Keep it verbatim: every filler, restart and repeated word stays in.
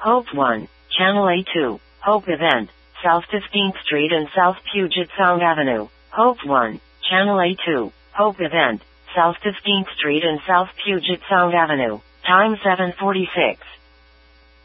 Hope one, Channel A two, Hope Event, South fifteenth Street and South Puget Sound Avenue. Hope one, Channel A two, Hope Event, South fifteenth Street and South Puget Sound Avenue. Time seven forty-six.